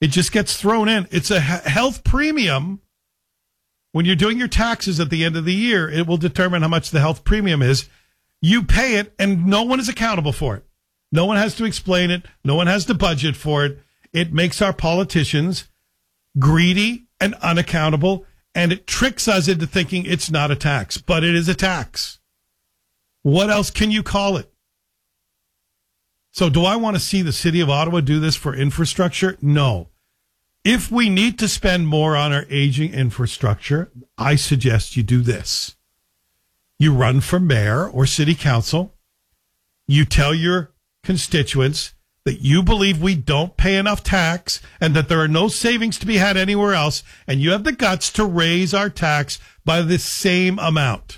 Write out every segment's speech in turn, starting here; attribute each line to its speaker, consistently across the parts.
Speaker 1: It just gets thrown in. It's a health premium. When you're doing your taxes at the end of the year, it will determine how much the health premium is. You pay it, and no one is accountable for it. No one has to explain it. No one has to budget for it. It makes our politicians greedy and unaccountable, and it tricks us into thinking it's not a tax, but it is a tax. What else can you call it? So do I want to see the city of Ottawa do this for infrastructure? No. If we need to spend more on our aging infrastructure, I suggest you do this. You run for mayor or city council. You tell your constituents that you believe we don't pay enough tax and that there are no savings to be had anywhere else, and you have the guts to raise our tax by the same amount.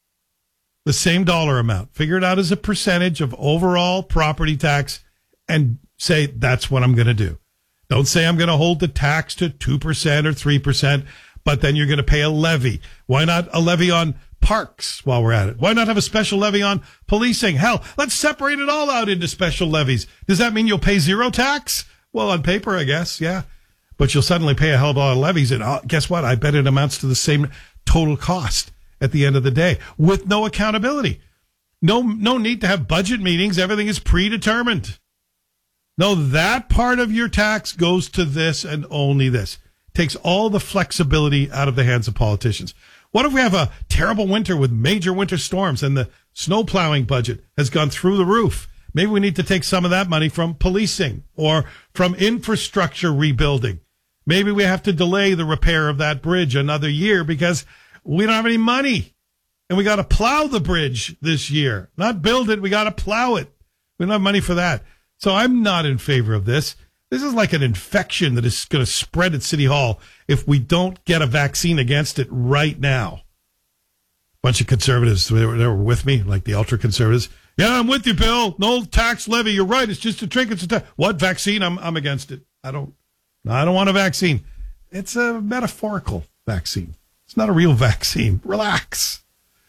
Speaker 1: The same dollar amount. Figure it out as a percentage of overall property tax and say, that's what I'm going to do. Don't say I'm going to hold the tax to 2% or 3%, but then you're going to pay a levy. Why not a levy on parks while we're at it? Why not have a special levy on policing? Hell, let's separate it all out into special levies. Does that mean you'll pay zero tax? Well, on paper, I guess, yeah. But you'll suddenly pay a hell of a lot of levies, and guess what? I bet it amounts to the same total cost at the end of the day, with no accountability. No need to have budget meetings. Everything is predetermined. No, that part of your tax goes to this and only this. Takes all the flexibility out of the hands of politicians. What if we have a terrible winter with major winter storms and the snow plowing budget has gone through the roof? Maybe we need to take some of that money from policing or from infrastructure rebuilding. Maybe we have to delay the repair of that bridge another year because we don't have any money, and we got to plow the bridge this year. Not build it, we got to plow it. We don't have money for that. So I'm not in favor of this. This is like an infection that is going to spread at City Hall if we don't get a vaccine against it right now. Bunch of conservatives, they were with me, like the ultra-conservatives. Yeah, I'm with you, Bill. No tax levy. You're right. It's just a trick. It's a tax. What vaccine? I'm against it. I don't want a vaccine. It's a metaphorical vaccine. It's not a real vaccine. Relax.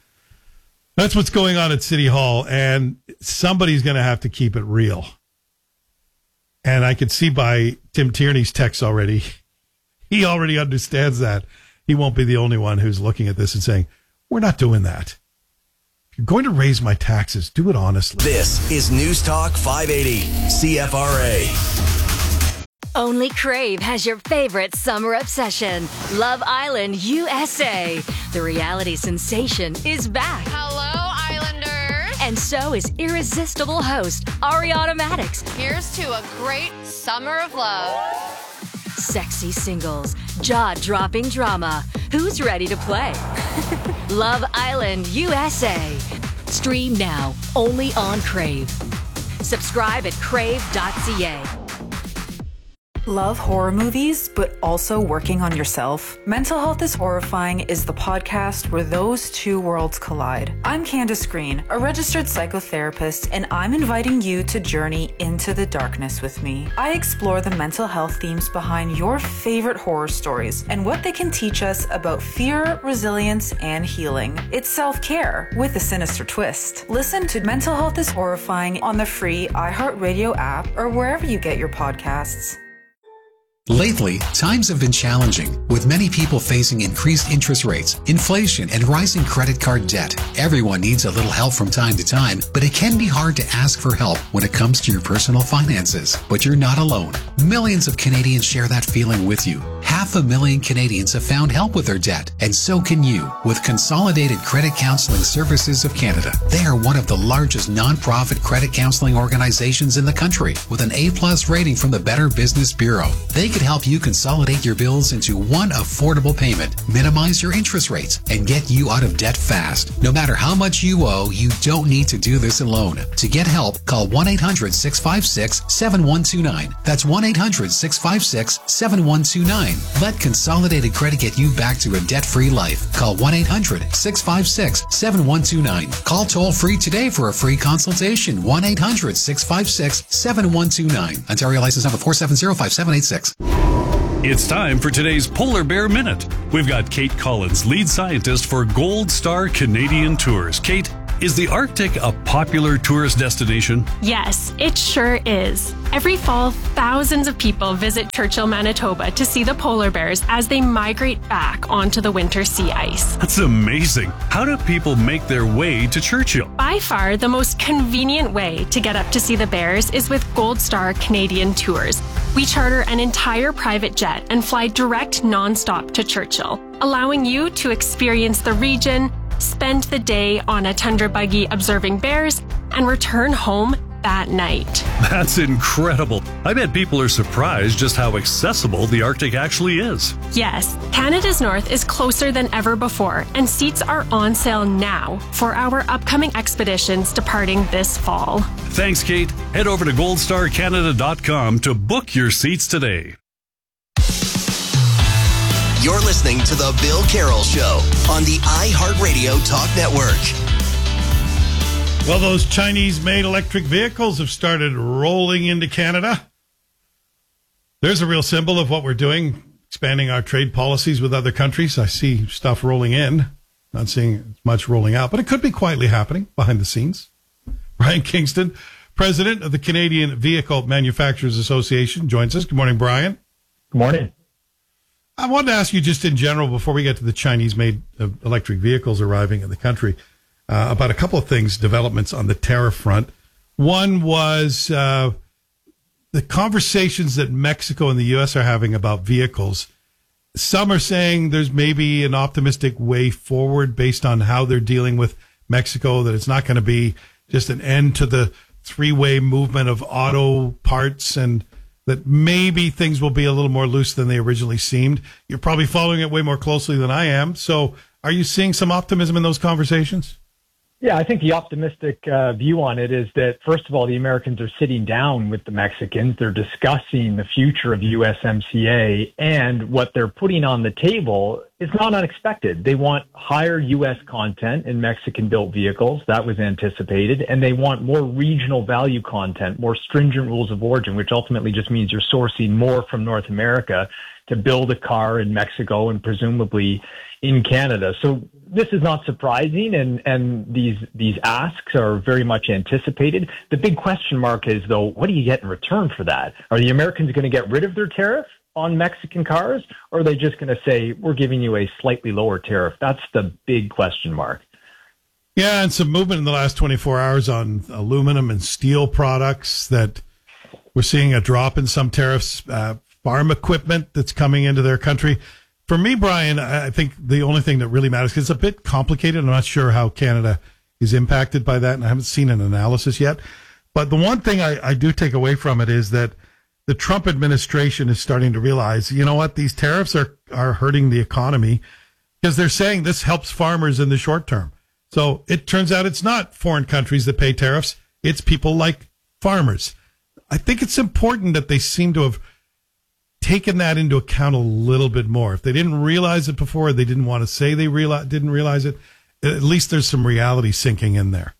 Speaker 1: That's what's going on at City Hall, and somebody's going to have to keep it real. And I can see by Tim Tierney's text already, he already understands that. He won't be the only one who's looking at this and saying, we're not doing that. If you're going to raise my taxes, do it honestly.
Speaker 2: This is News Talk 580, CFRA.
Speaker 3: Only Crave has your favorite summer obsession, Love Island USA. The reality sensation is back.
Speaker 4: Hello, Islanders.
Speaker 3: And so is irresistible host Ariana Madix.
Speaker 4: Here's to a great summer of love.
Speaker 3: Sexy singles, jaw-dropping drama. Who's ready to play? Love Island USA. Stream now, only on Crave. Subscribe at crave.ca.
Speaker 5: Love horror movies, but also working on yourself? Mental Health is Horrifying is the podcast where those two worlds collide. I'm Candace Green, a registered psychotherapist, and I'm inviting you to journey into the darkness with me. I explore the mental health themes behind your favorite horror stories and what they can teach us about fear, resilience, and healing. It's self-care with a sinister twist. Listen to Mental Health is Horrifying on the free iHeartRadio app or wherever you get your podcasts.
Speaker 6: Lately, times have been challenging, with many people facing increased interest rates, inflation, and rising credit card debt. Everyone needs a little help from time to time, but it can be hard to ask for help when it comes to your personal finances. But you're not alone. Millions of Canadians share that feeling with you. 500,000 Canadians have found help with their debt, and so can you with Consolidated Credit Counseling Services of Canada. They are one of the largest non-profit credit counseling organizations in the country, with an A+ rating from the Better Business Bureau. They could help you consolidate your bills into one affordable payment, minimize your interest rates, and get you out of debt fast. No matter how much you owe, you don't need to do this alone. To get help, call 1-800-656-7129. That's 1-800-656-7129. Let Consolidated Credit get you back to a debt-free life. Call 1-800-656-7129. Call toll-free today for a free consultation. 1-800-656-7129. Ontario license number 4705786.
Speaker 7: It's time for today's Polar Bear Minute. We've got Kate Collins, lead scientist for Gold Star Canadian Tours. Kate, Is the Arctic a popular tourist destination?
Speaker 8: Yes, it sure is. Every fall, thousands of people visit Churchill, Manitoba to see the polar bears as they migrate back onto the winter sea ice.
Speaker 7: That's amazing. How do people make their way to Churchill?
Speaker 8: By far, the most convenient way to get up to see the bears is with Gold Star Canadian Tours. We charter an entire private jet and fly direct nonstop to Churchill, allowing you to experience the region, spend the day on a tundra buggy observing bears, and return home that night.
Speaker 7: That's incredible. I bet people are surprised just how accessible the Arctic actually is.
Speaker 8: Yes, Canada's North is closer than ever before, and seats are on sale now for our upcoming expeditions departing this fall.
Speaker 7: Thanks, Kate. Head over to goldstarcanada.com to book your seats today.
Speaker 2: You're listening to The Bill Carroll Show on the iHeartRadio Talk Network.
Speaker 1: Well, those Chinese-made electric vehicles have started rolling into Canada. There's a real symbol of what we're doing, expanding our trade policies with other countries. I see stuff rolling in, not seeing much rolling out, but it could be quietly happening behind the scenes. Brian Kingston, president of the Canadian Vehicle Manufacturers Association, joins us. Good morning, Brian.
Speaker 9: Good morning.
Speaker 1: I wanted to ask you just in general, before we get to the Chinese-made electric vehicles arriving in the country, about a couple of things, developments on the tariff front. One was the conversations that Mexico and the U.S. are having about vehicles. Some are saying there's maybe an optimistic way forward based on how they're dealing with Mexico, that it's not going to be just an end to the three-way movement of auto parts, and that maybe things will be a little more loose than they originally seemed. You're probably following it way more closely than I am. So are you seeing some optimism in those conversations?
Speaker 9: Yeah, I think the optimistic view on it is that, first of all, the Americans are sitting down with the Mexicans. They're discussing the future of USMCA, and what they're putting on the table is not unexpected. They want higher U.S. content in Mexican-built vehicles. That was anticipated. And they want more regional value content, more stringent rules of origin, which ultimately just means you're sourcing more from North America to build a car in Mexico and presumably in Canada. So this is not surprising, and these asks are very much anticipated. The big question mark is, though, what do you get in return for that? Are the Americans going to get rid of their tariff on Mexican cars, or are they just going to say, we're giving you a slightly lower tariff? That's the big question mark.
Speaker 1: Yeah, and some movement in the last 24 hours on aluminum and steel products, that we're seeing a drop in some tariffs, farm equipment that's coming into their country. For me, Brian, I think the only thing that really matters, because it's a bit complicated. I'm not sure how Canada is impacted by that, and I haven't seen an analysis yet. But the one thing I do take away from it is that the Trump administration is starting to realize, you know what, these tariffs are hurting the economy, because they're saying this helps farmers in the short term. So it turns out it's not foreign countries that pay tariffs. It's people like farmers. I think it's important that they seem to have taken that into account a little bit more. If they didn't realize it before, they didn't want to say they didn't realize it, at least there's some reality sinking in there.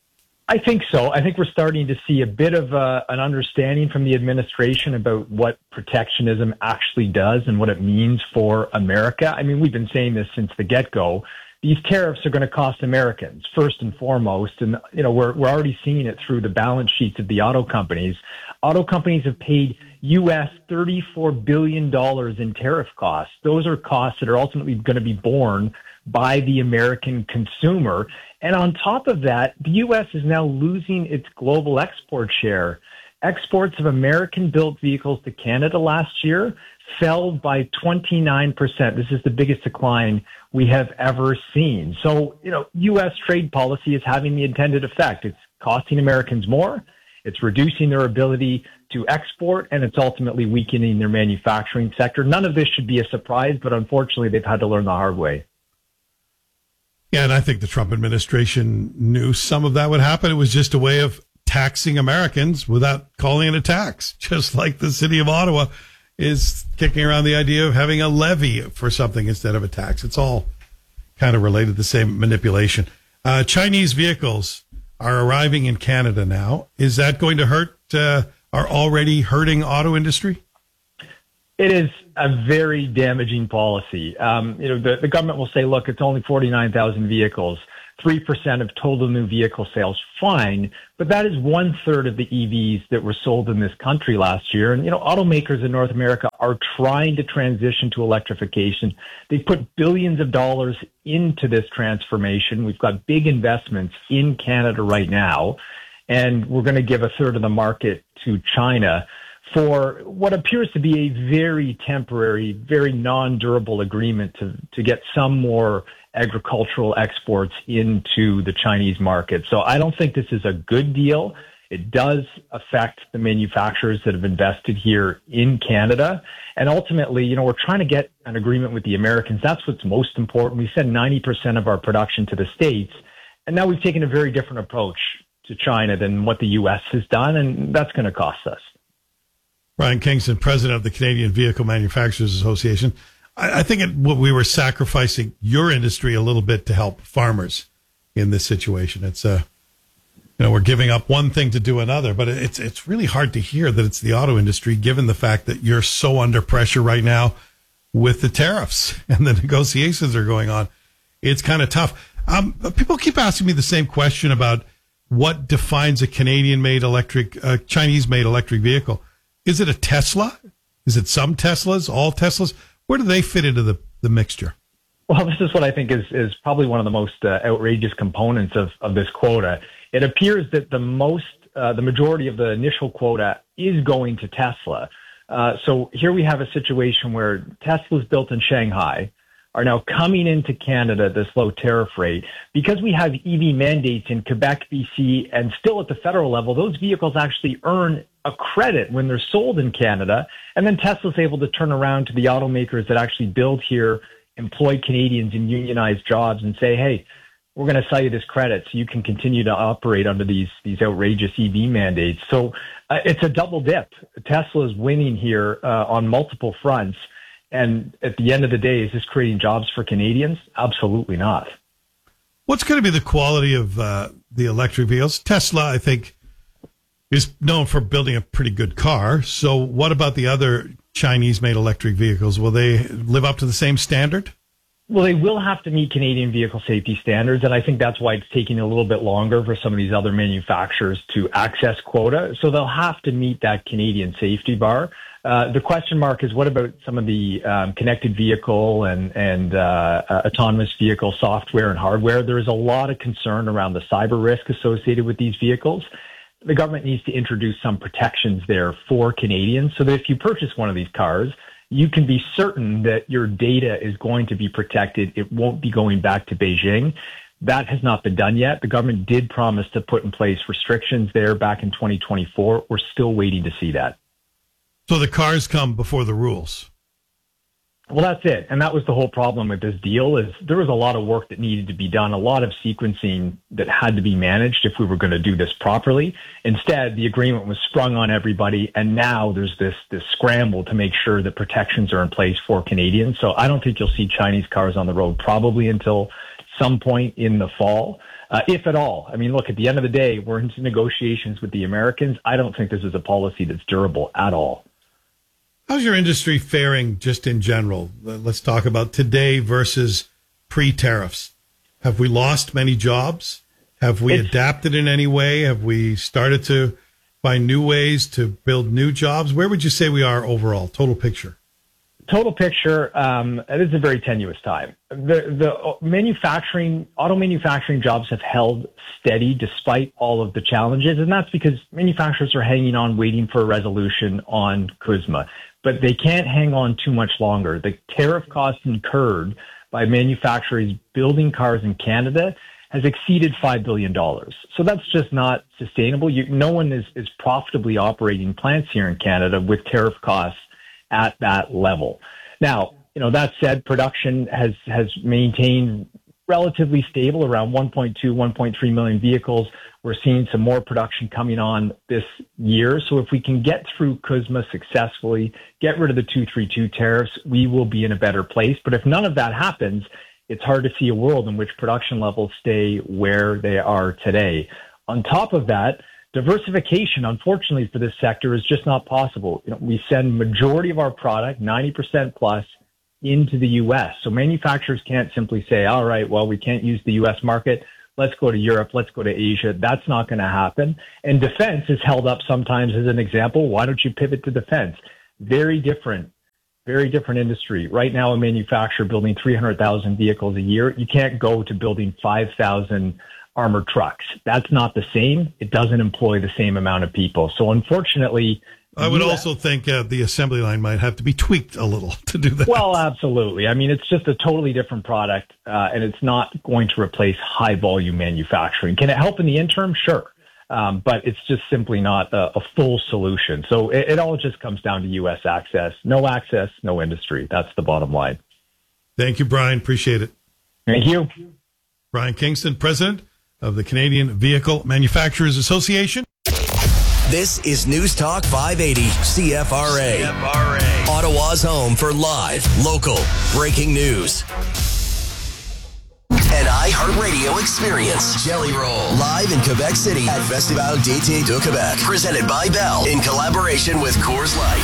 Speaker 9: I think so. I think we're starting to see a bit of an understanding from the administration about what protectionism actually does and what it means for America. I mean, we've been saying this since the get-go. These tariffs are going to cost Americans first and foremost. And, you know, we're already seeing it through the balance sheets of the auto companies. Auto companies have paid U.S. $34 billion in tariff costs. Those are costs that are ultimately going to be borne by the American consumer. And on top of that, the U.S. is now losing its global export share. Exports of American-built vehicles to Canada last year fell by 29%. This is the biggest decline we have ever seen. So, you know, U.S. trade policy is having the intended effect. It's costing Americans more, it's reducing their ability to export, and it's ultimately weakening their manufacturing sector. None of this should be a surprise, but unfortunately, they've had to learn the hard way.
Speaker 1: Yeah, and I think the Trump administration knew some of that would happen. It was just a way of taxing Americans without calling it a tax, just like the city of Ottawa is kicking around the idea of having a levy for something instead of a tax. It's all kind of related to the same manipulation. Chinese vehicles are arriving in Canada now. Is that going to hurt our already hurting auto industry?
Speaker 9: It is a very damaging policy. The government will say, look, it's only 49,000 vehicles. 3% of total new vehicle sales, fine. But that is 1/3 of the EVs that were sold in this country last year. And, automakers in North America are trying to transition to electrification. They put billions of dollars into this transformation. We've got big investments in Canada right now, and we're going to give 1/3 of the market to China for what appears to be a very temporary, very non-durable agreement to get some more agricultural exports into the Chinese market. So I don't think this is a good deal. It does affect the manufacturers that have invested here in Canada. And ultimately, we're trying to get an agreement with the Americans. That's what's most important. We send 90% of our production to the States, and now we've taken a very different approach to China than what the U.S. has done, and that's going to cost us.
Speaker 1: Brian Kingston, president of the Canadian Vehicle Manufacturers Association. I think we were sacrificing your industry a little bit to help farmers in this situation. It's we're giving up one thing to do another, but it's really hard to hear that it's the auto industry, given the fact that you're so under pressure right now with the tariffs and the negotiations are going on. It's kind of tough. People keep asking me the same question about what defines a Canadian-made Chinese-made electric vehicle. Is it a Tesla? Is it some Teslas, all Teslas? Where do they fit into the mixture?
Speaker 9: Well, this is what I think is probably one of the most outrageous components of this quota. It appears that the majority of the initial quota is going to Tesla. So here we have a situation where Teslas built in Shanghai are now coming into Canada at this low tariff rate. Because we have EV mandates in Quebec, BC, and still at the federal level, those vehicles actually earn a credit when they're sold in Canada. And then Tesla's able to turn around to the automakers that actually build here, employ Canadians in unionized jobs and say, hey, we're going to sell you this credit so you can continue to operate under these outrageous EV mandates. So it's a double dip. Tesla is winning here on multiple fronts. And at the end of the day, is this creating jobs for Canadians? Absolutely not.
Speaker 1: What's going to be the quality of the electric vehicles? Tesla, I think, is known for building a pretty good car. So what about the other Chinese-made electric vehicles? Will they live up to the same standard?
Speaker 9: Well, they will have to meet Canadian vehicle safety standards, and I think that's why it's taking a little bit longer for some of these other manufacturers to access quota. So they'll have to meet that Canadian safety bar. The question mark is, what about some of the connected vehicle and autonomous vehicle software and hardware? There is a lot of concern around the cyber risk associated with these vehicles. The government needs to introduce some protections there for Canadians so that if you purchase one of these cars, you can be certain that your data is going to be protected. It won't be going back to Beijing. That has not been done yet. The government did promise to put in place restrictions there back in 2024. We're still waiting to see that.
Speaker 1: So the cars come before the rules.
Speaker 9: Well, that's it. And that was the whole problem with this deal is there was a lot of work that needed to be done, a lot of sequencing that had to be managed if we were going to do this properly. Instead, the agreement was sprung on everybody. And now there's this scramble to make sure that protections are in place for Canadians. So I don't think you'll see Chinese cars on the road probably until some point in the fall, if at all. I mean, look, at the end of the day, we're into negotiations with the Americans. I don't think this is a policy that's durable at all.
Speaker 1: How's your industry faring just in general? Let's talk about today versus pre-tariffs. Have we lost many jobs? Have we adapted in any way? Have we started to find new ways to build new jobs? Where would you say we are overall, total picture?
Speaker 9: Total picture, it is a very tenuous time. The auto manufacturing jobs have held steady despite all of the challenges, and that's because manufacturers are hanging on, waiting for a resolution on CUSMA. But they can't hang on too much longer. The tariff costs incurred by manufacturers building cars in Canada has exceeded $5 billion. So that's just not sustainable. No one is profitably operating plants here in Canada with tariff costs at that level. Now, that said, production has maintained relatively stable around 1.2, 1.3 million vehicles. We're seeing some more production coming on this year. So if we can get through CUSMA successfully, get rid of the 232 tariffs, we will be in a better place. But if none of that happens, it's hard to see a world in which production levels stay where they are today. On top of that, diversification, unfortunately for this sector, is just not possible. We send majority of our product, 90% plus, into the U.S. So manufacturers can't simply say, all right, well, we can't use the U.S. market. let's go to Europe, let's go to Asia. That's not going to happen. And defense is held up sometimes as an example. Why don't you pivot to defense? Very different industry. Right now, a manufacturer building 300,000 vehicles a year, you can't go to building 5,000 armored trucks. That's not the same. It doesn't employ the same amount of people. So unfortunately,
Speaker 1: I would also think the assembly line might have to be tweaked a little to do that.
Speaker 9: Well, absolutely. I mean, it's just a totally different product, and it's not going to replace high volume manufacturing. Can it help in the interim? Sure. But it's just simply not a full solution. So it all just comes down to U.S. access. No access, no industry. That's the bottom line.
Speaker 1: Thank you, Brian. Appreciate it.
Speaker 9: Thank you.
Speaker 1: Brian Kingston, president of the Canadian Vehicle Manufacturers Association.
Speaker 2: This is News Talk 580 CFRA. Ottawa's home for live, local, breaking news. An iHeartRadio experience. Jelly Roll. Live in Quebec City at Festival d'été de Québec. Presented by Bell in collaboration with Coors Light.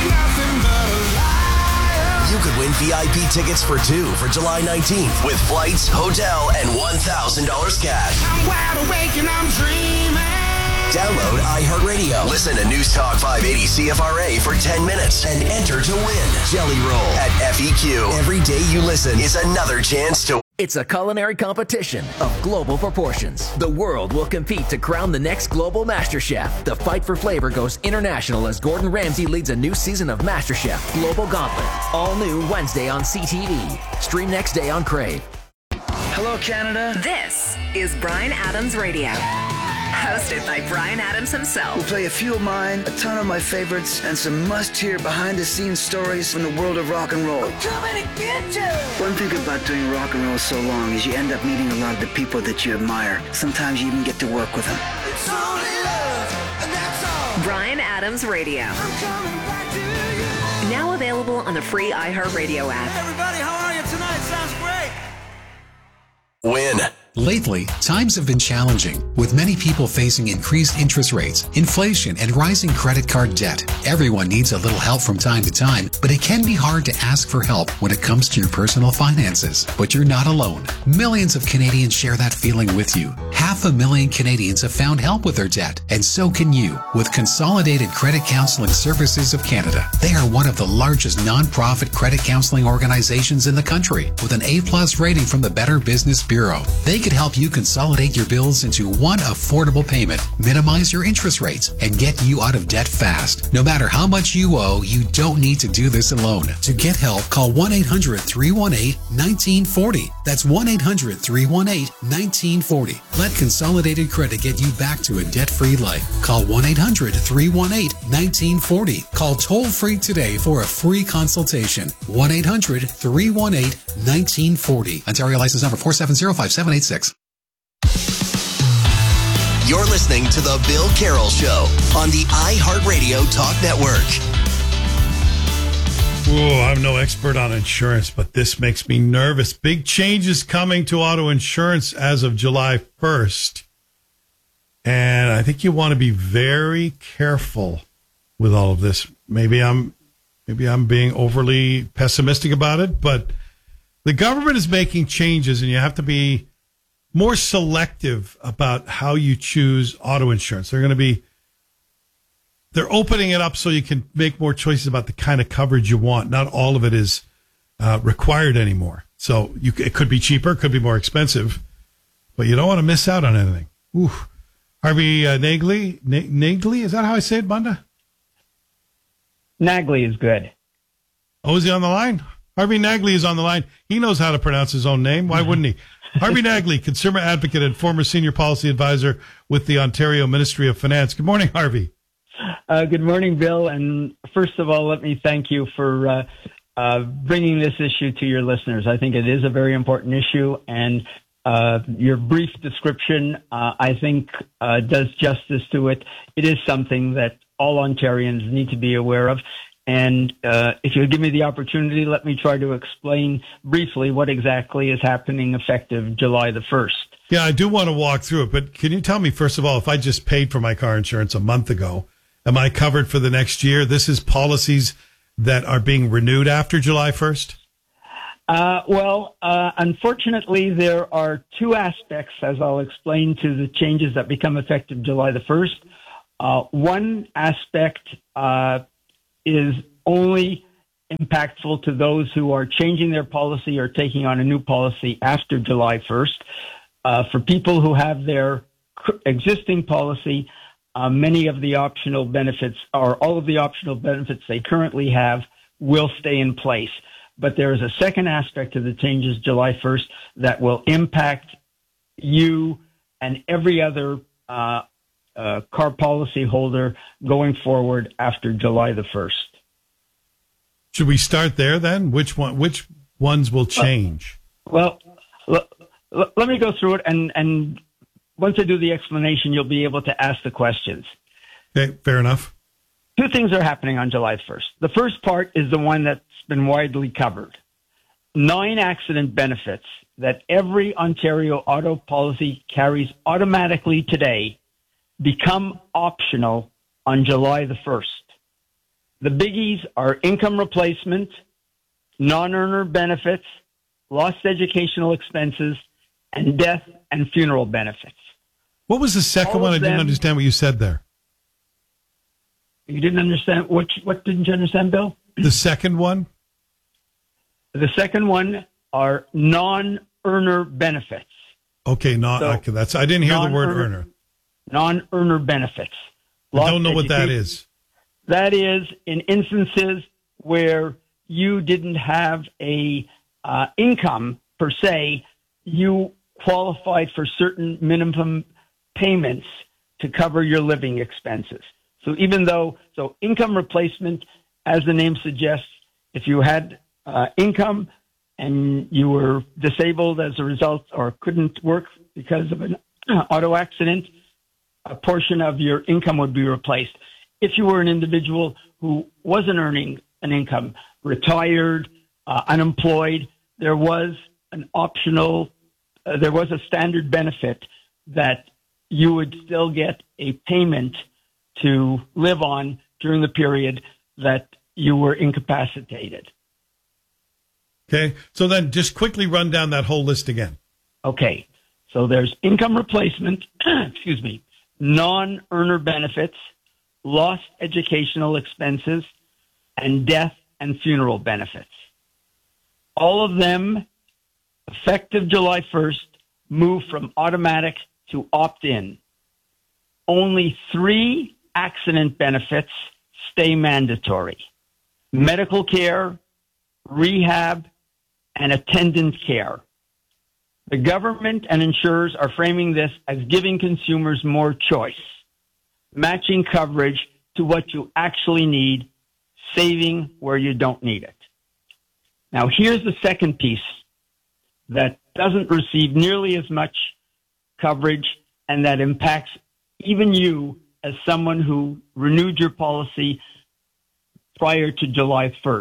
Speaker 2: You could win VIP tickets for two for July 19th with flights, hotel, and $1,000 cash. I'm wide awake and I'm dreaming. Download iHeartRadio. Listen to News Talk 580 CFRA for 10 minutes and enter to win. Jelly Roll at FEQ. Every day you listen is another chance to.
Speaker 10: It's a culinary competition of global proportions. The world will compete to crown the next global MasterChef. The fight for flavor goes international as Gordon Ramsay leads a new season of MasterChef Global Gauntlet. All new Wednesday on CTV. Stream next day on Crave.
Speaker 11: Hello, Canada.
Speaker 12: This is Bryan Adams Radio. Hosted by Bryan Adams himself.
Speaker 11: We'll play a few of mine, a ton of my favorites, and some must-hear behind-the-scenes stories from the world of rock and roll.
Speaker 12: I'm coming to get you!
Speaker 11: One thing about doing rock and roll so long is you end up meeting a lot of the people that you admire. Sometimes you even get to work with them.
Speaker 12: It's only love, and that's all. Bryan Adams Radio. I'm coming back to you. Now available on the free iHeartRadio app.
Speaker 13: Hey everybody, how are you tonight? Sounds great.
Speaker 2: Win.
Speaker 6: Lately, times have been challenging, with many people facing increased interest rates, inflation, and rising credit card debt. Everyone needs a little help from time to time, but it can be hard to ask for help when it comes to your personal finances. But you're not alone. Millions of Canadians share that feeling with you. 500,000 Canadians have found help with their debt, and so can you with Consolidated Credit Counseling Services of Canada. They are one of the largest non-profit credit counseling organizations in the country, with an A+ rating from the Better Business Bureau. They could help you consolidate your bills into one affordable payment, minimize your interest rates, and get you out of debt fast. No matter how much you owe, you don't need to do this alone. To get help, call 1-800-318-1940. That's 1-800-318-1940. Let Consolidated Credit get you back to a debt-free life. Call 1-800-318-1940. Call toll-free today for a free consultation. 1-800-318-1940. Ontario license number 4705786.
Speaker 2: You're listening to The Bill Carroll Show on the iHeartRadio Talk Network.
Speaker 1: Oh, I'm no expert on insurance, but this makes me nervous. Big changes coming to auto insurance as of July 1st. And I think you want to be very careful with all of this. Maybe I'm being overly pessimistic about it, but the government is making changes, and you have to be more selective about how you choose auto insurance. They're opening it up so you can make more choices about the kind of coverage you want. Not all of it is required anymore. So it could be cheaper, it could be more expensive, but you don't want to miss out on anything. Ooh. Harvey Nagley, is that how I say it, Bunda?
Speaker 14: Nagley is good.
Speaker 1: Oh, is he on the line? Harvey Nagley is on the line. He knows how to pronounce his own name. Why wouldn't he? Harvey Nagley, consumer advocate and former senior policy advisor with the Ontario Ministry of Finance. Good morning, Harvey.
Speaker 14: Good morning, Bill. And first of all, let me thank you for bringing this issue to your listeners. I think it is a very important issue, and your brief description, I think, does justice to it. It is something that all Ontarians need to be aware of. And if you'll give me the opportunity, let me try to explain briefly what exactly is happening effective July the 1st.
Speaker 1: Yeah, I do want to walk through it, but can you tell me, first of all, if I just paid for my car insurance a month ago, am I covered for the next year? This is policies that are being renewed after July 1st?
Speaker 14: Unfortunately, there are two aspects, as I'll explain, to the changes that become effective July the 1st. One aspect is only impactful to those who are changing their policy or taking on a new policy after July 1st. For people who have their existing policy, many of the optional benefits, or all of the optional benefits they currently have, will stay in place. But there is a second aspect to the changes July 1st that will impact you and every other car policy holder going forward after July the 1st.
Speaker 1: Should we start there then? Which ones will change?
Speaker 14: Well, let me go through it, and once I do the explanation, you'll be able to ask the questions.
Speaker 1: Okay, fair enough.
Speaker 14: Two things are happening on July 1st. The first part is the one that's been widely covered. 9 accident benefits that every Ontario auto policy carries automatically today become optional on July the 1st. The biggies are income replacement, non-earner benefits, lost educational expenses, and death and funeral benefits.
Speaker 1: What was the second one? I didn't understand what you said there.
Speaker 14: You didn't understand? What didn't you understand, Bill?
Speaker 1: The second one?
Speaker 14: The second one are non-earner benefits.
Speaker 1: Okay, I didn't hear the word earner.
Speaker 14: Non-earner benefits.
Speaker 1: I don't know what that is.
Speaker 14: That is in instances where you didn't have a income per se, you qualified for certain minimum payments to cover your living expenses. So income replacement, as the name suggests, if you had income and you were disabled as a result or couldn't work because of an auto accident, a portion of your income would be replaced. If you were an individual who wasn't earning an income, retired, unemployed, there was a standard benefit that you would still get a payment to live on during the period that you were incapacitated.
Speaker 1: Okay, so then just quickly run down that whole list again.
Speaker 14: Okay, so there's income replacement, non-earner benefits, lost educational expenses, and death and funeral benefits. All of them, effective July 1st, move from automatic to opt-in. Only 3 accident benefits stay mandatory: medical care, rehab, and attendant care. The government and insurers are framing this as giving consumers more choice, matching coverage to what you actually need, saving where you don't need it. Now, here's the second piece that doesn't receive nearly as much coverage and that impacts even you as someone who renewed your policy prior to July 1st.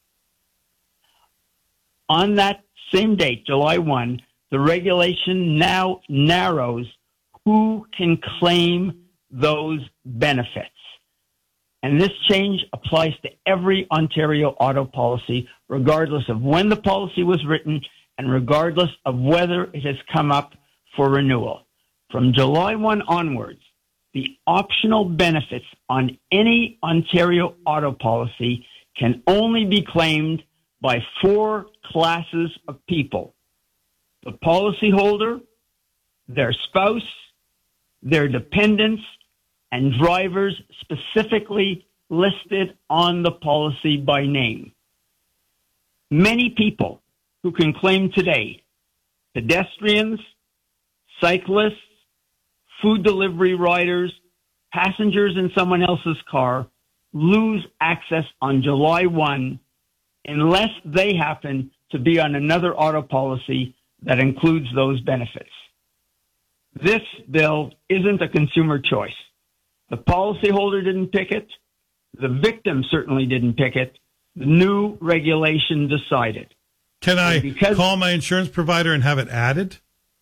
Speaker 14: On that same date, July 1, the regulation now narrows who can claim those benefits. And this change applies to every Ontario auto policy, regardless of when the policy was written and regardless of whether it has come up for renewal. From July 1 onwards, the optional benefits on any Ontario auto policy can only be claimed by 4 classes of people: the policyholder, their spouse, their dependents, and drivers specifically listed on the policy by name. Many people who can claim today: pedestrians, cyclists, food delivery riders, passengers in someone else's car, lose access on July 1 unless they happen to be on another auto policy that includes those benefits. This bill isn't a consumer choice. The policyholder didn't pick it. The victim certainly didn't pick it. The new regulation decided.
Speaker 1: Can I call my insurance provider and have it added?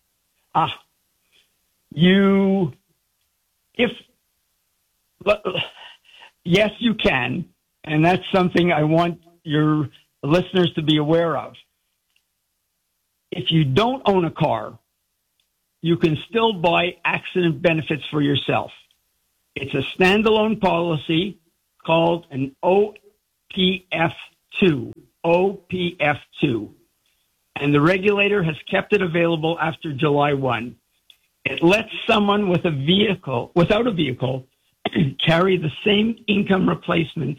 Speaker 14: Yes, you can. And that's something I want your listeners to be aware of. if you don't own a car, you can still buy accident benefits for yourself. It's a standalone policy called an OPF2. OPF2. And the regulator has kept it available after July 1. It lets someone without a vehicle, carry the same income replacement,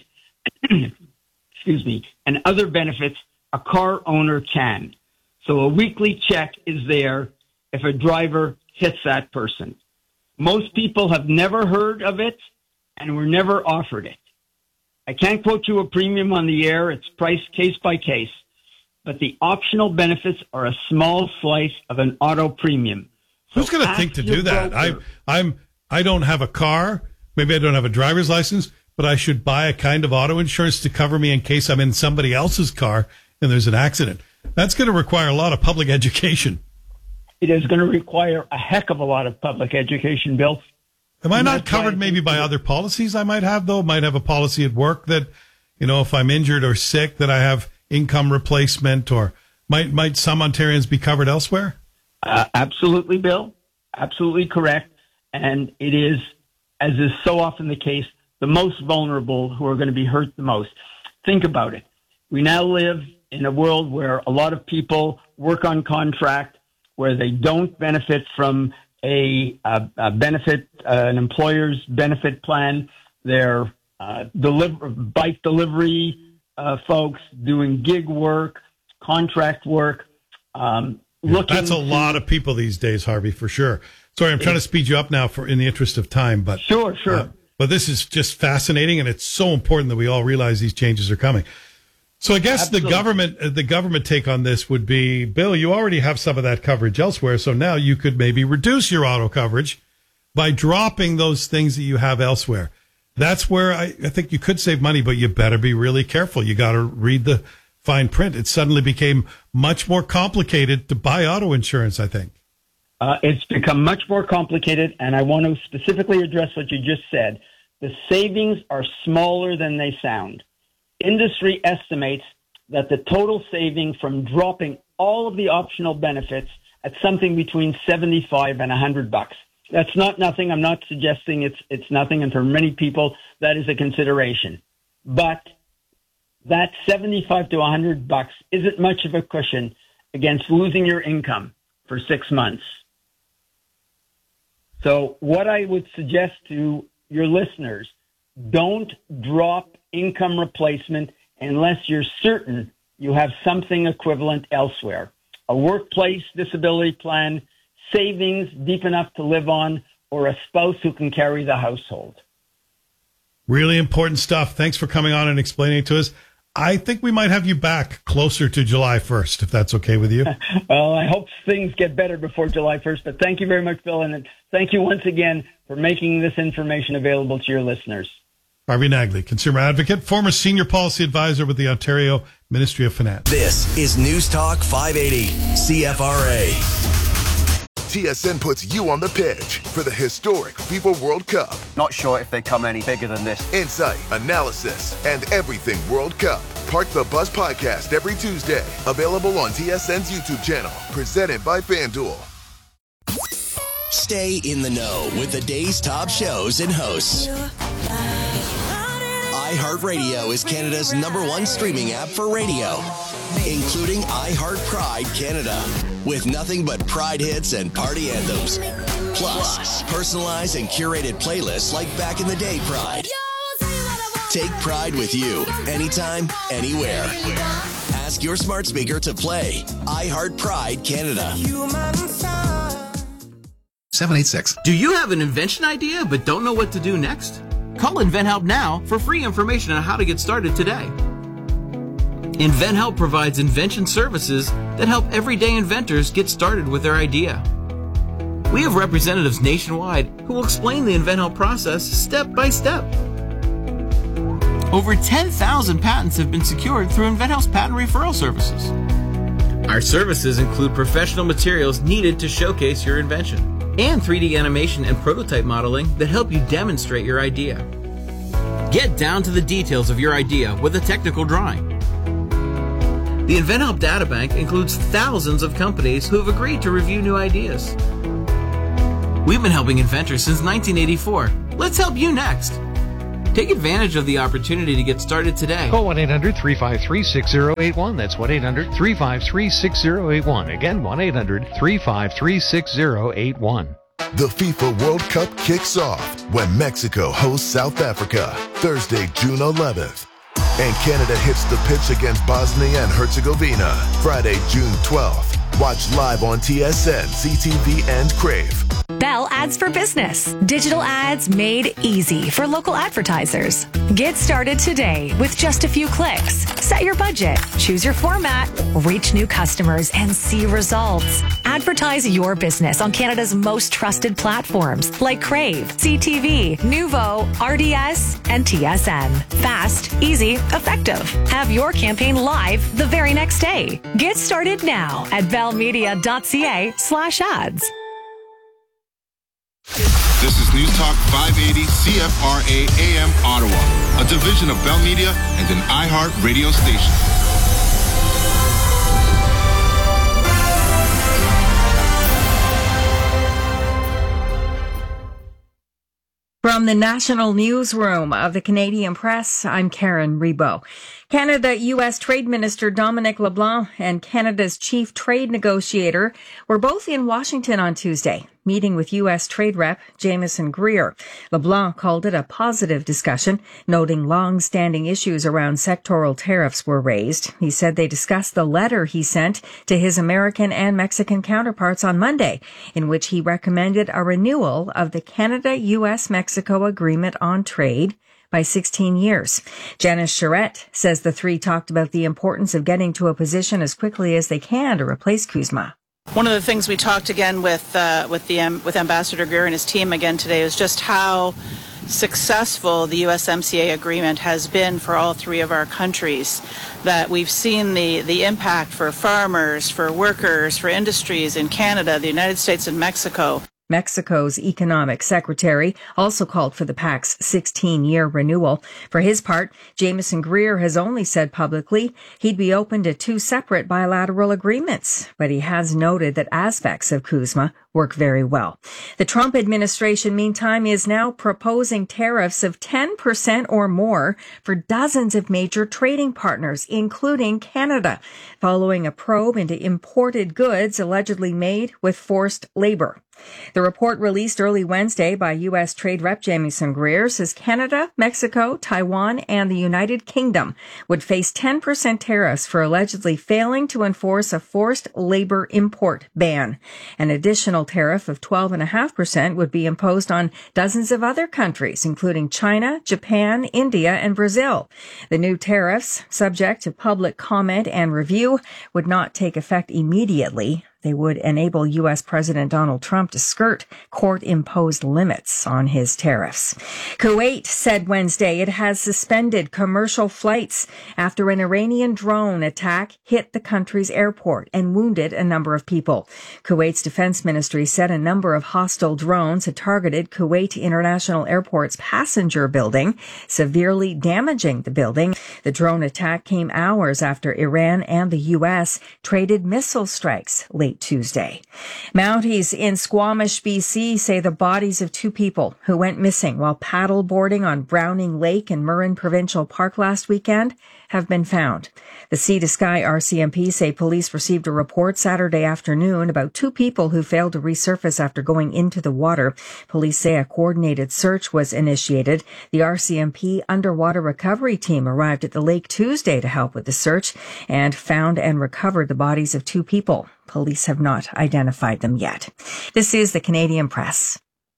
Speaker 14: and other benefits a car owner can. So a weekly check is there if a driver hits that person. Most people have never heard of it and were never offered it. I can't quote you a premium on the air. It's priced case by case. But the optional benefits are a small slice of an auto premium.
Speaker 1: Who's going to think to do that? I don't have a car. Maybe I don't have a driver's license, but I should buy a kind of auto insurance to cover me in case I'm in somebody else's car and there's an accident. That's going to require a lot of public education.
Speaker 14: It is going to require a heck of a lot of public education, Bill.
Speaker 1: Am I not covered maybe by other policies I might have, though? Might have a policy at work that, if I'm injured or sick, that I have income replacement, or might some Ontarians be covered elsewhere?
Speaker 14: Absolutely, Bill. Absolutely correct. And it is, as is so often the case, the most vulnerable who are going to be hurt the most. Think about it. We now live in a world where a lot of people work on contract, where they don't benefit from an employer's benefit plan. They're bike delivery folks doing gig work, contract work.
Speaker 1: That's a lot of people these days, Harvey, for sure. Sorry, I'm trying to speed you up now in the interest of time, but
Speaker 14: sure.
Speaker 1: But this is just fascinating, and it's so important that we all realize these changes are coming. So I guess
Speaker 14: Absolutely.
Speaker 1: the government take on this would be, Bill, you already have some of that coverage elsewhere, so now you could maybe reduce your auto coverage by dropping those things that you have elsewhere. That's where I think you could save money, but you better be really careful. You got to read the fine print. It suddenly became much more complicated to buy auto insurance, I think.
Speaker 14: It's become much more complicated, and I want to specifically address what you just said. The savings are smaller than they sound. Industry estimates that the total saving from dropping all of the optional benefits at something between $75 and $100. That's not nothing. I'm not suggesting it's nothing, and for many people that is a consideration. But that $75 to $100 isn't much of a cushion against losing your income for 6 months. So what I would suggest to your listeners, don't drop income replacement unless you're certain you have something equivalent elsewhere. A workplace disability plan, savings deep enough to live on, or a spouse who can carry the household.
Speaker 1: Really important stuff. Thanks for coming on and explaining it to us. I think we might have you back closer to July 1st, if that's okay with you.
Speaker 14: Well, I hope things get better before July 1st, but thank you very much, Bill, and thank you once again for making this information available to your listeners.
Speaker 1: Harvey Nagley, consumer advocate, former senior policy advisor with the Ontario Ministry of Finance.
Speaker 2: This is News Talk 580, CFRA.
Speaker 15: TSN puts you on the pitch for the historic FIFA World Cup.
Speaker 16: Not sure if they come any bigger than this.
Speaker 15: Insight, analysis, and everything World Cup. Park the Bus podcast every Tuesday. Available on TSN's YouTube channel. Presented by FanDuel.
Speaker 2: Stay in the know with the day's top shows and hosts. iHeartRadio is Canada's #1 streaming app for radio, including iHeart Pride Canada, with nothing but Pride hits and party anthems. Plus, personalized and curated playlists like back in the day Pride. Take Pride with you, anytime, anywhere. Ask your smart speaker to play iHeart Pride Canada.
Speaker 6: 786.
Speaker 17: Do you have an invention idea but don't know what to do next? Call InventHelp now for free information on how to get started today. InventHelp provides invention services that help everyday inventors get started with their idea. We have representatives nationwide who will explain the InventHelp process step by step. Over 10,000 patents have been secured through InventHelp's patent referral services. Our services include professional materials needed to showcase your invention, and 3D animation and prototype modeling that help you demonstrate your idea. Get down to the details of your idea with a technical drawing. The InventHelp Databank includes thousands of companies who have agreed to review new ideas. We've been helping inventors since 1984. Let's help you next. Take advantage of the opportunity to get started today.
Speaker 18: Call 1-800-353-6081. That's 1-800-353-6081. Again, 1-800-353-6081.
Speaker 15: The FIFA World Cup kicks off when Mexico hosts South Africa, Thursday, June 11th. And Canada hits the pitch against Bosnia and Herzegovina, Friday, June 12th. Watch live on TSN, CTV, and Crave.
Speaker 19: Bell Ads for Business. Digital ads made easy for local advertisers. Get started today with just a few clicks. Set your budget, choose your format, reach new customers, and see results. Advertise your business on Canada's most trusted platforms like Crave, CTV, Nuvo, RDS, and TSN. Fast, easy, effective. Have your campaign live the very next day. Get started now at bellmedia.ca/ads.
Speaker 20: This is News Talk 580 CFRA AM Ottawa, a division of Bell Media and an iHeart radio station.
Speaker 21: From the National Newsroom of the Canadian Press, I'm Karen Rebo. Canada-U.S. Trade Minister Dominic LeBlanc and Canada's chief trade negotiator were both in Washington on Tuesday, meeting with U.S. Trade Rep Jamieson Greer. LeBlanc called it a positive discussion, noting long-standing issues around sectoral tariffs were raised. He said they discussed the letter he sent to his American and Mexican counterparts on Monday, in which he recommended a renewal of the Canada-U.S.-Mexico Agreement on Trade by 16 years. Janice Charette says the three talked about the importance of getting to a position as quickly as they can to replace CUSMA.
Speaker 22: One of the things we talked again with Ambassador Greer and his team again today is just how successful the USMCA agreement has been for all three of our countries. That we've seen the impact for farmers, for workers, for industries in Canada, the United States, and Mexico.
Speaker 21: Mexico's economic secretary also called for the pact's 16-year renewal. For his part, Jamieson Greer has only said publicly he'd be open to two separate bilateral agreements, but he has noted that aspects of CUSMA work very well. The Trump administration, meantime, is now proposing tariffs of 10% or more for dozens of major trading partners, including Canada, following a probe into imported goods allegedly made with forced labor. The report released early Wednesday by U.S. Trade Rep Jamieson Greer says Canada, Mexico, Taiwan, and the United Kingdom would face 10% tariffs for allegedly failing to enforce a forced labor import ban. An additional tariff of 12.5% would be imposed on dozens of other countries, including China, Japan, India, and Brazil. The new tariffs, subject to public comment and review, would not take effect immediately. They would enable U.S. President Donald Trump to skirt court-imposed limits on his tariffs. Kuwait said Wednesday it has suspended commercial flights after an Iranian drone attack hit the country's airport and wounded a number of people. Kuwait's defense ministry said a number of hostile drones had targeted Kuwait International Airport's passenger building, severely damaging the building. The drone attack came hours after Iran and the U.S. traded missile strikes late Tuesday. Mounties in Squamish, BC say the bodies of two people who went missing while paddle boarding on Browning Lake in Murrin Provincial Park last weekend have been found. The Sea to Sky RCMP say police received a report Saturday afternoon about two people who failed to resurface after going into the water. Police say a coordinated search was initiated. The RCMP underwater recovery team arrived at the lake Tuesday to help with the search and found and recovered the bodies of two people. Police have not identified them yet. This is the Canadian Press.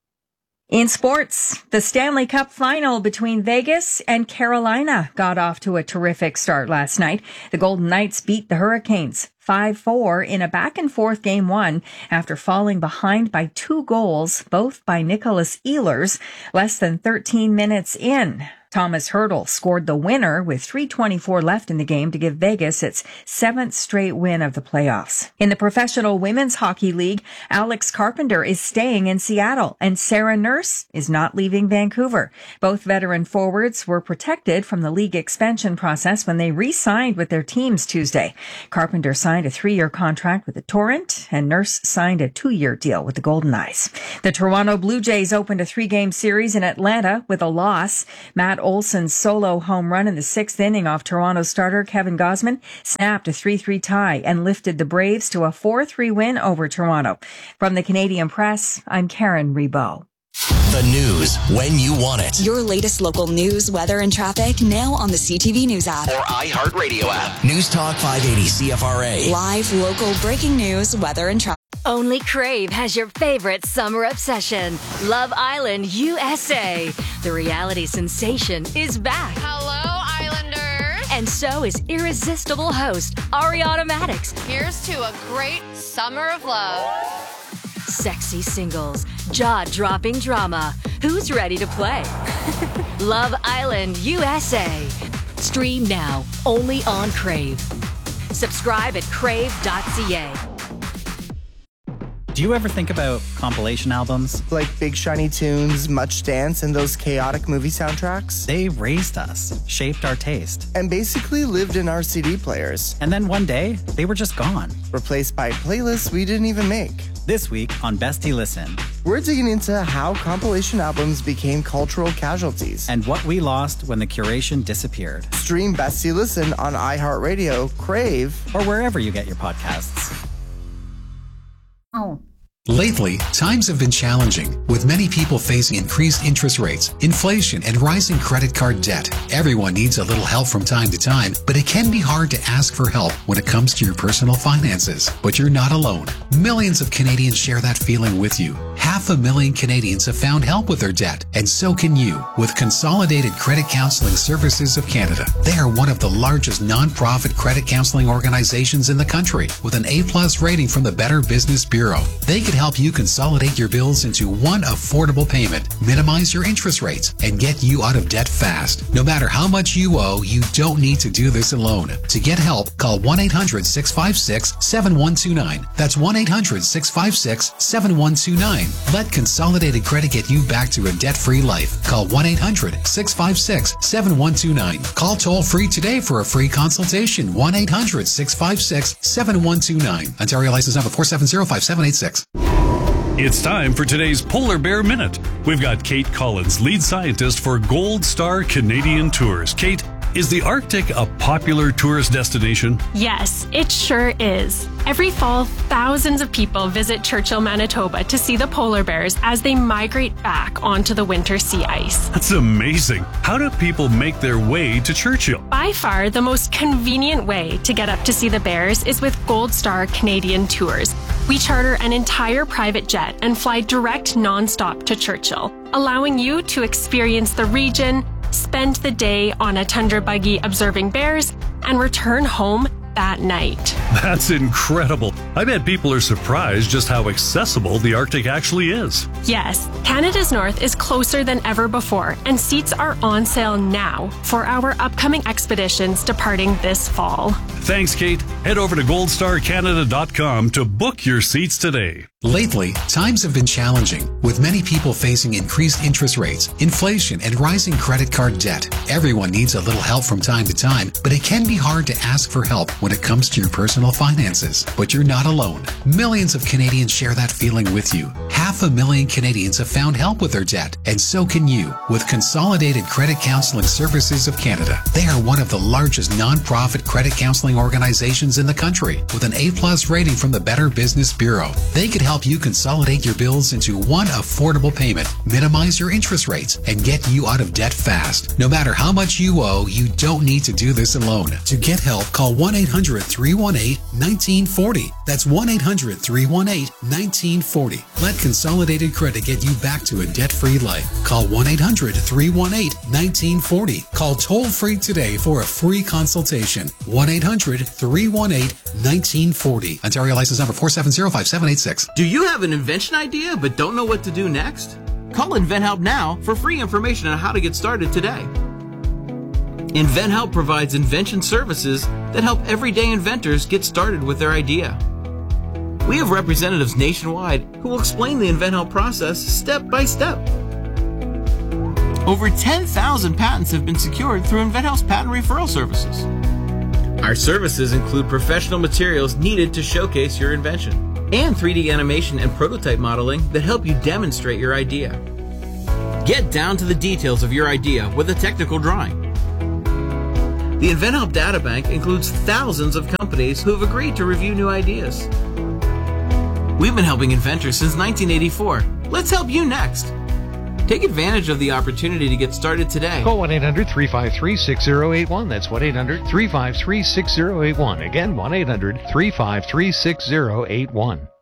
Speaker 21: In sports, the Stanley Cup final between Vegas and Carolina got off to a terrific start last night. The Golden Knights beat the Hurricanes 5-4 in a back-and-forth Game 1 after falling behind by 2 goals, both by Nicholas Ehlers, less than 13 minutes in. Thomas Hertel scored the winner with 3:24 left in the game to give Vegas its 7th straight win of the playoffs. In the Professional Women's Hockey League, Alex Carpenter is staying in Seattle and Sarah Nurse is not leaving Vancouver. Both veteran forwards were protected from the league expansion process when they re-signed with their teams Tuesday. Carpenter signed a 3-year contract with the Torrent and Nurse signed a 2-year deal with the Golden Knights. The Toronto Blue Jays opened a 3-game series in Atlanta with a loss. Matt Olson's solo home run in the 6th inning off Toronto starter Kevin Gausman snapped a 3-3 tie and lifted the Braves to a 4-3 win over Toronto. From the Canadian Press, I'm Karen Rebow.
Speaker 2: The news when you want it.
Speaker 4: Your latest local news, weather, and traffic now on the CTV News app.
Speaker 2: Or iHeartRadio app. News Talk 580 CFRA.
Speaker 4: Live, local, breaking news, weather, and traffic.
Speaker 3: Only Crave has your favorite summer obsession, Love Island USA. The reality sensation is back.
Speaker 18: Hello, Islanders.
Speaker 3: And so is irresistible host Ariana Maddox.
Speaker 18: Here's to a great summer of love.
Speaker 3: Sexy singles, jaw-dropping drama. Who's ready to play? Love Island USA. Stream now, only on Crave. Subscribe at crave.ca.
Speaker 23: Do you ever think about compilation albums?
Speaker 24: Like Big Shiny Tunes, Much Dance, and those chaotic movie soundtracks?
Speaker 23: They raised us, shaped our taste.
Speaker 24: And basically lived in our CD players.
Speaker 23: And then one day, they were just gone.
Speaker 24: Replaced by playlists we didn't even make.
Speaker 23: This week on Bestie Listen,
Speaker 24: we're digging into how compilation albums became cultural casualties.
Speaker 23: And what we lost when the curation disappeared.
Speaker 24: Stream Bestie Listen on iHeartRadio, Crave,
Speaker 23: or wherever you get your podcasts.
Speaker 6: Lately, times have been challenging, with many people facing increased interest rates, inflation, and rising credit card debt. Everyone needs a little help from time to time, but it can be hard to ask for help when it comes to your personal finances. But you're not alone. Millions of Canadians share that feeling with you. 500,000 Canadians have found help with their debt, and so can you with Consolidated Credit Counseling Services of Canada. They are one of the largest non-profit credit counseling organizations in the country, with an A+ rating from the Better Business Bureau. They could help you consolidate your bills into one affordable payment, minimize your interest rates, and get you out of debt fast. No matter how much you owe, you don't need to do this alone. To get help, call 1-800-656-7129. That's 1-800-656-7129. Let Consolidated Credit get you back to a debt-free life. Call 1-800-656-7129. Call toll-free today for a free consultation. 1-800-656-7129. Ontario license number 4705786.
Speaker 7: It's time for today's Polar Bear Minute. We've got Kate Collins, lead scientist for Gold Star Canadian Tours. Kate, is the Arctic a popular tourist destination?
Speaker 8: Yes, it sure is. Every fall, thousands of people visit Churchill, Manitoba to see the polar bears as they migrate back onto the winter sea ice.
Speaker 7: That's amazing. How do people make their way to Churchill?
Speaker 8: By far, the most convenient way to get up to see the bears is with Gold Star Canadian Tours. We charter an entire private jet and fly direct non-stop to Churchill, allowing you to experience the region, spend the day on a tundra buggy observing bears, and return home that night.
Speaker 7: That's incredible. I bet people are surprised just how accessible the Arctic actually is.
Speaker 8: Yes, Canada's north is closer than ever before, and seats are on sale now for our upcoming expeditions departing this fall.
Speaker 7: Thanks, Kate. Head over to goldstarcanada.com to book your seats today.
Speaker 6: Lately, times have been challenging, with many people facing increased interest rates, inflation, and rising credit card debt. Everyone needs a little help from time to time, but it can be hard to ask for help when it comes to your personal finances. But you're not alone. Millions of Canadians share that feeling with you. 500,000 Canadians have found help with their debt, and so can you with Consolidated Credit Counseling Services of Canada. They are one of the largest non-profit credit counseling organizations in the country, with an A+ rating from the Better Business Bureau. They could help you consolidate your bills into one affordable payment, minimize your interest rates, and get you out of debt fast. No matter how much you owe, you don't need to do this alone. To get help, call 1-800-318-1940. That's 1-800-318-1940. Let Consolidated Credit get you back to a debt-free life. Call 1-800-318-1940. Call toll-free today for a free consultation. 1-800-318-1940. Ontario license number 4705786.
Speaker 17: Do you have an invention idea but don't know what to do next? Call InventHelp now for free information on how to get started today. InventHelp provides invention services that help everyday inventors get started with their idea. We have representatives nationwide who will explain the InventHelp process step by step. Over 10,000 patents have been secured through InventHelp's patent referral services. Our services include professional materials needed to showcase your invention and 3D animation and prototype modeling that help you demonstrate your idea. Get down to the details of your idea with a technical drawing. The InventHelp Databank includes thousands of companies who have agreed to review new ideas. We've been helping inventors since 1984. Let's help you next. Take advantage of the opportunity to get started today.
Speaker 5: Call 1-800-353-6081. That's 1-800-353-6081. Again, 1-800-353-6081.